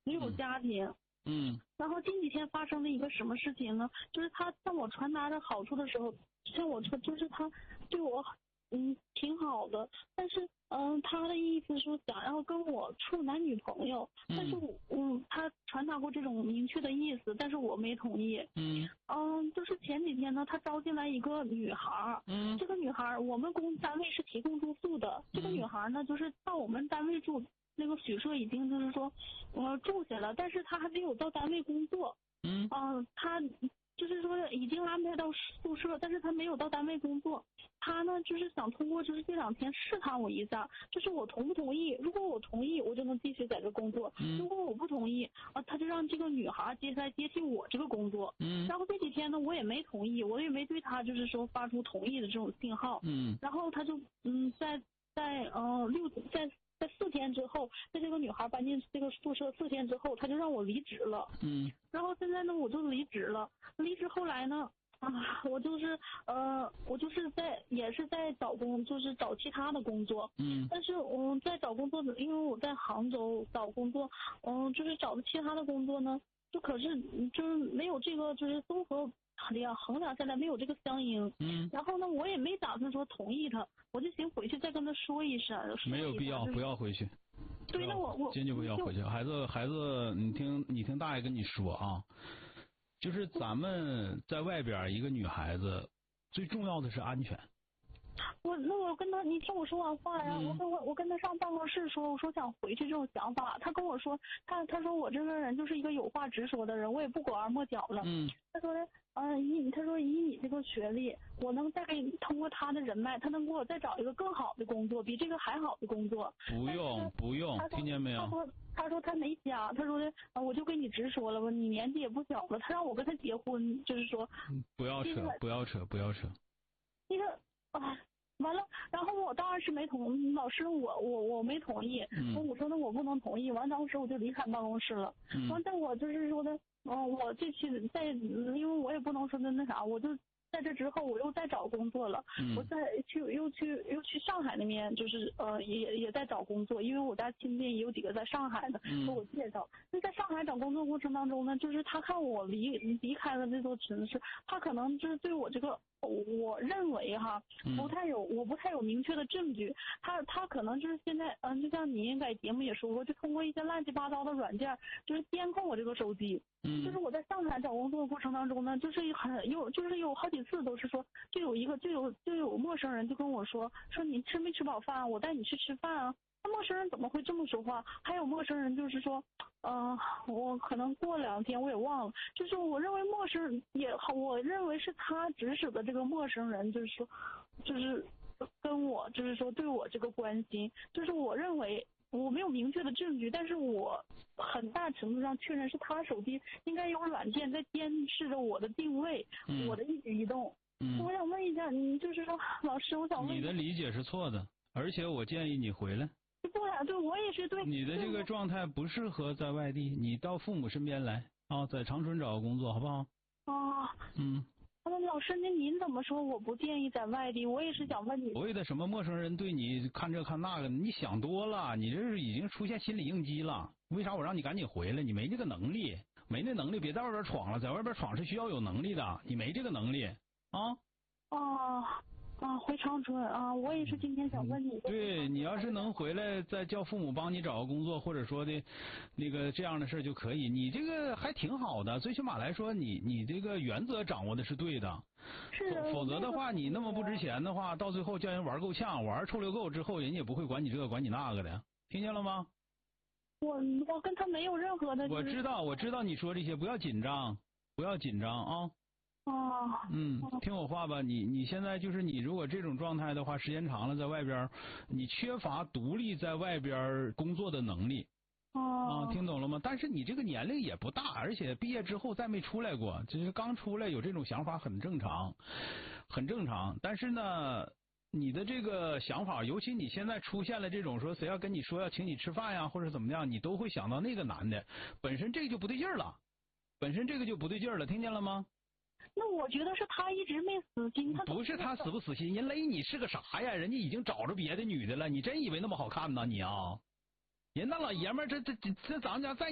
也有家庭。然后近几天发生了一个什么事情呢？就是他向我传达着好处的时候，向我说就是他对我挺好的，但是他的意思说想要跟我处男女朋友，但是他传达过这种明确的意思，但是我没同意。就是前几天呢，他招进来一个女孩，这个女孩我们单位是提供住宿的，这个女孩呢就是到我们单位住。那个宿舍已经就是说住下了，但是他还没有到单位工作。他就是说已经安排到宿舍，但是他没有到单位工作。他呢就是想通过就是这2天试探我一下，就是我同不同意。如果我同意，我就能继续在这工作；如果我不同意他就让这个女孩接替我这个工作。然后这几天呢，我也没同意，我也没对他就是说发出同意的这种信号。然后他就在4天之后，在这个女孩搬进这个宿舍4天之后，他就让我离职了。然后现在呢，我就离职了。离职后来呢，我就是也是在找就是找其他的工作。但是在找工作的，因为我在杭州找工作，就是找的其他的工作呢，就可是就是没有这个就是综合。衡量下来没有这个相应。然后呢，我也没打算说同意他，我就寻回去再跟他说一声。 没有必要，不要回去。 对，那我坚决不要回去。孩子，你听大爷跟你说啊，就是咱们在外边一个女孩子，最重要的是安全。 我跟他，你听我说完话呀。我跟他上办公室说，我说想回去这种想法。他跟我说，他说我这个人就是一个有话直说的人，我也不拐弯抹角了。他说的，他说以你这个学历，我能再给你通过他的人脉，他能给我再找一个更好的工作，比这个还好的工作。 不用，听见没有？ 他说他没家，他说的我就跟你直说了吧，你年纪也不小了，他让我跟他结婚，就是说不要扯。 那个完了，然后我当然是没同意，老师我没同意。我说那我不能同意，完当时我就离开办公室了。完但我就是说的我这期因为我也不能说的那啥，我就在这之后我又在找工作了。我又去上海那边，就是也在找工作，因为我家亲戚也有几个在上海的，给我介绍。那在上海找工作过程当中呢，就是他看我离开了这座城市，他可能就是对我这个。我认为我不太有明确的证据，他可能就是现在就像你应该节目也说过，就通过一些乱七八糟的软件，就是监控我这个手机。就是我在上海找工作的过程当中呢，就是有好几次都是说，就有陌生人就跟我说你吃没吃饱饭，我带你去吃饭啊。那陌生人怎么会这么说话？还有陌生人就是说，我可能过2天我也忘了，就是我认为陌生人我认为是他指使的这个陌生人，就是说，就是跟我就是说对我这个关心，就是我认为我没有明确的证据，但是我很大程度上确认是他手机应该有软件在监视着我的定位，我的一举一动。我想问一下，你就是说，老师，我想问你的理解是错的，而且我建议你回来。 对，我也是对。 你的这个状态不适合在外地，你到父母身边来在长春找个工作，好不好？ 老师，那您怎么说？我不建议在外地，我也是想问你。 所谓的什么陌生人对你看这看那个，你想多了，你这是已经出现心理应激了。为啥我让你赶紧回来？你没这个能力，没那能力，别在外边闯了，在外边闯是需要有能力的，你没这个能力回长春我也是今天想问你。 对，你要是能回来，再叫父母帮你找个工作，或者说的那个这样的事就可以。你这个还挺好的，最起码来说，你这个原则掌握的是对的。否则的话，你那么不值钱的话，到最后叫人玩够呛，玩臭溜够之后，人家也不会管你这个管你那个的，听见了吗？ 我跟他没有任何的。 我知道你说这些，不要紧张啊。听我话吧，你现在就是你如果这种状态的话，时间长了在外边，你缺乏独立在外边工作的能力。听懂了吗？但是你这个年龄也不大，而且毕业之后再没出来过，就是刚出来有这种想法很正常。但是呢，你的这个想法，尤其你现在出现了这种说谁要跟你说要请你吃饭呀，或者怎么样，你都会想到那个男的，本身这个就不对劲儿了，听见了吗？ 那我觉得是他一直没死心。 不是他死不死心，人勒你是个啥呀？人家已经找着别的女的了，你真以为那么好看呢？你人那老爷们儿这咱家在